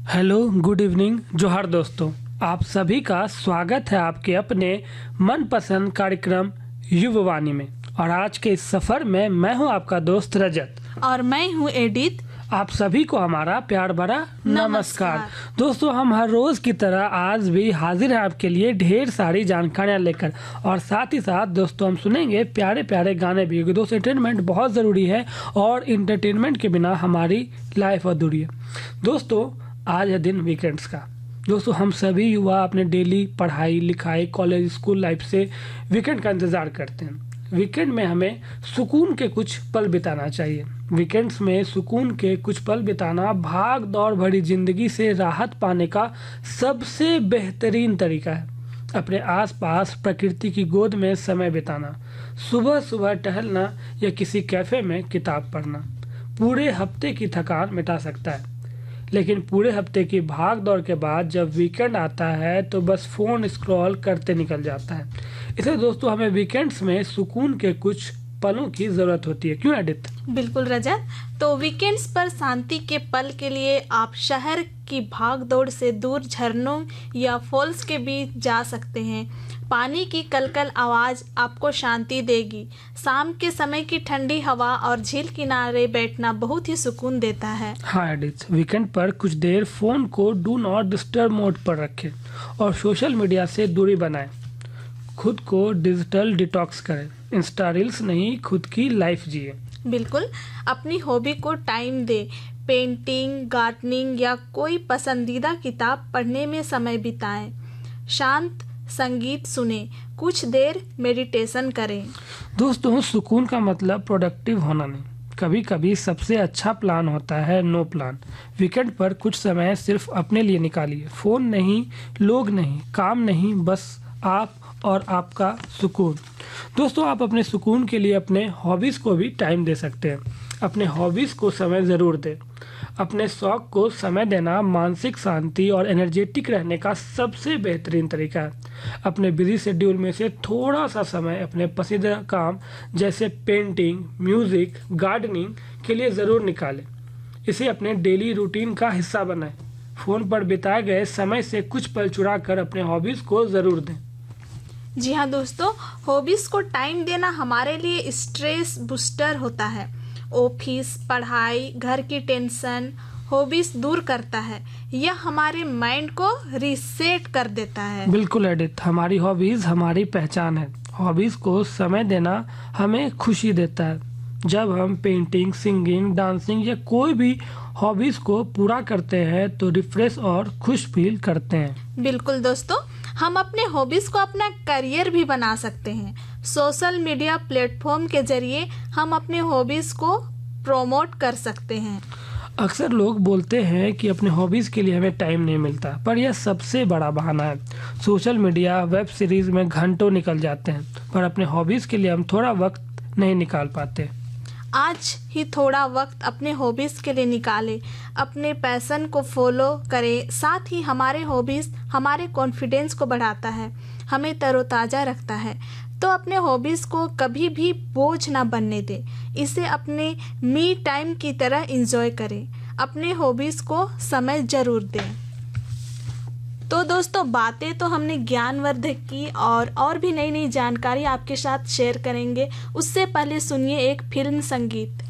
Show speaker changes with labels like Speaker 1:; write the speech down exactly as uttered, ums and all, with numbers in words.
Speaker 1: Hello, good evening, जोहार दोस्तों। आप सभी का स्वागत है आपके अपने मनपसंद कार्यक्रम युववाणी में। और आज के इस सफर में मैं हूं आपका दोस्त रजत
Speaker 2: और मैं हूं एडिथ।
Speaker 1: आप सभी को हमारा प्यार भरा नमस्कार।
Speaker 2: नमस्कार
Speaker 1: दोस्तों, हम हर रोज की तरह आज भी हाजिर हैं आपके लिए ढेर सारी जानकारियां लेकर। और साथ ही साथ दोस्तों हम सुनेंगे प्यारे प्यारे गाने भी, क्योंकि दोस्तों एंटरटेनमेंट बहुत ज़रूरी है और इंटरटेनमेंट के बिना हमारी लाइफ अधूरी है। दोस्तों आज है दिन वीकेंड्स का। दोस्तों हम सभी युवा अपने डेली पढ़ाई लिखाई कॉलेज स्कूल लाइफ से वीकेंड का इंतज़ार करते हैं। वीकेंड में हमें सुकून के कुछ पल बिताना चाहिए। वीकेंड्स में सुकून के कुछ पल बिताना भाग दौड़ भरी जिंदगी से राहत पाने का सबसे बेहतरीन तरीका है। अपने आसपास प्रकृति की गोद में समय बिताना, सुबह सुबह टहलना या किसी कैफे में किताब पढ़ना पूरे हफ्ते की थकान मिटा सकता है। लेकिन पूरे हफ्ते की भाग दौड़ के बाद जब वीकेंड आता है तो बस फ़ोन स्क्रॉल करते निकल जाता है। इसलिए दोस्तों हमें वीकेंड्स में सुकून के कुछ पलों की ज़रूरत होती है। क्यों एडिथ?
Speaker 2: बिल्कुल रजत। तो वीकेंड्स पर शांति के पल के लिए आप शहर की भाग दौड़ से दूर झरनों या फॉल्स के बीच जा सकते हैं। पानी की कलकल आवाज़ आपको शांति देगी। शाम के समय की ठंडी हवा और झील किनारे बैठना बहुत ही सुकून देता है।
Speaker 1: हाँ एडिथ, वीकेंड पर कुछ देर फ़ोन को डू नॉट डिस्टर्ब मोड पर रखें और सोशल मीडिया से दूरी बनाएं। खुद को डिजिटल डिटॉक्स करें। इंस्टा रील्स नहीं, खुद की लाइफ जिए।
Speaker 2: बिल्कुल, अपनी हॉबी को टाइम दे। पेंटिंग, गार्डनिंग या कोई पसंदीदा किताब पढ़ने में समय बिताएं। शांत संगीत सुने, कुछ देर मेडिटेशन करें।
Speaker 1: दोस्तों सुकून का मतलब प्रोडक्टिव होना नहीं, कभी कभी सबसे अच्छा प्लान होता है नो प्लान। वीकेंड पर कुछ समय सिर्फ अपने लिए निकालिए। फ़ोन नहीं, लोग नहीं, काम नहीं, बस आप और आपका सुकून। दोस्तों आप अपने सुकून के लिए अपने हॉबीज़ को भी टाइम दे सकते हैं। अपने हॉबीज़ को समय ज़रूर दें। अपने शौक़ को समय देना मानसिक शांति और एनर्जेटिक रहने का सबसे बेहतरीन तरीका है। अपने बिजी शेड्यूल में से थोड़ा सा समय अपने पसंदीदा काम जैसे पेंटिंग, म्यूज़िक, गार्डनिंग के लिए ज़रूर निकालें। इसे अपने डेली रूटीन का हिस्सा बनाएं। फ़ोन पर बिताए गए समय से कुछ पल चुरा कर अपने हॉबीज़ को ज़रूर दें।
Speaker 2: जी हाँ दोस्तों, हॉबीज़ को टाइम देना हमारे लिए स्ट्रेस बूस्टर होता है। ऑफिस, पढ़ाई, घर की टेंशन हॉबीज़ दूर करता है। यह हमारे माइंड को रीसेट कर देता है।
Speaker 1: बिल्कुल एडिथ, हमारी हॉबीज़ हमारी पहचान है। हॉबीज़ को समय देना हमें खुशी देता है। जब हम पेंटिंग, सिंगिंग, डांसिंग या कोई भी हॉबीज़ को पूरा करते हैं तो रिफ्रेश और खुश फील करते हैं।
Speaker 2: बिल्कुल दोस्तों, हम अपने हॉबीज़ को अपना करियर भी बना सकते हैं। सोशल मीडिया प्लेटफॉर्म के जरिए हम अपने हॉबीज़ को प्रमोट कर सकते हैं।
Speaker 1: अक्सर लोग बोलते हैं कि अपने हॉबीज़ के लिए हमें टाइम नहीं मिलता, पर यह सबसे बड़ा बहाना है। सोशल मीडिया, वेब सीरीज़ में घंटों निकल जाते हैं, पर अपने हॉबीज़ के लिए हम थोड़ा वक्त नहीं निकाल पाते।
Speaker 2: आज ही थोड़ा वक्त अपने हॉबीज़ के लिए निकालें। अपने पैशन को फॉलो करें। साथ ही हमारे हॉबीज़ हमारे कॉन्फिडेंस को बढ़ाता है, हमें तरोताज़ा रखता है। तो अपने हॉबीज़ को कभी भी बोझ ना बनने दें। इसे अपने मी टाइम की तरह एंजॉय करें। अपने हॉबीज़ को समय ज़रूर दें। तो दोस्तों बातें तो हमने ज्ञानवर्धक की और और भी नई नई जानकारी आपके साथ शेयर करेंगे। उससे पहले सुनिए एक फिल्म संगीत।